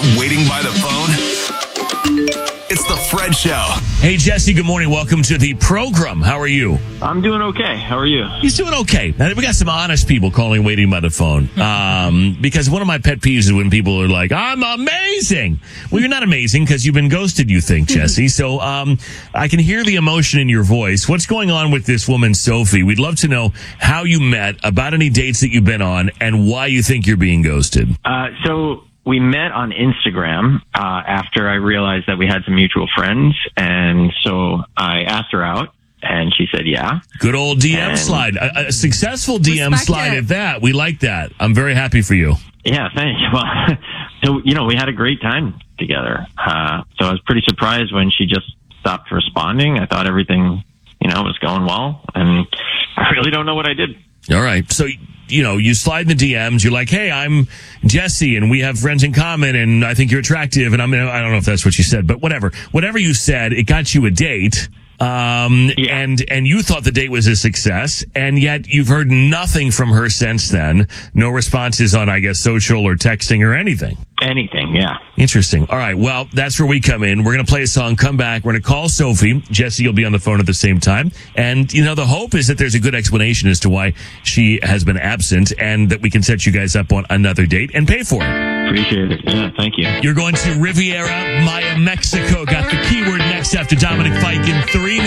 waiting by the phone? It's the Fred Show. Hey, Jesse, good morning. Welcome to the program. How are you? I'm doing okay. How are you? He's doing okay. Now, we got some honest people calling waiting by the phone. Because one of my pet peeves is when people are like, I'm amazing. Well, you're not amazing because you've been ghosted, you think, Jesse. So I can hear the emotion in your voice. What's going on with this woman, Sophie? We'd love to know how you met, about any dates that you've been on, and why you think you're being ghosted. So we met on Instagram after I realized that we had some mutual friends. And so I asked her out, and she said, yeah. Good old DM slide. A successful DM Respect slide it. at that. We like that. I'm very happy for you. Yeah, thanks. Well, so, we had a great time together. So I was pretty surprised when she just stopped responding. I thought everything, was going well. And I really don't know what I did. All right. So, you slide in the DMs. You're like, hey, I'm Jesse, and we have friends in common, and I think you're attractive. And I don't know if that's what you said, but whatever. Whatever you said, it got you a date. And you thought the date was a success, and yet you've heard nothing from her since then. No responses on, I guess, social or texting or anything. Anything, yeah. Interesting. All right. Well, that's where we come in. We're going to play a song, come back. We're going to call Sophie. Jesse, you'll be on the phone at the same time. And, the hope is that there's a good explanation as to why she has been absent and that we can set you guys up on another date and pay for it. Appreciate it. Yeah, thank you. You're going to Riviera Maya, Mexico. Got the keyword next after Dominic Fike in 3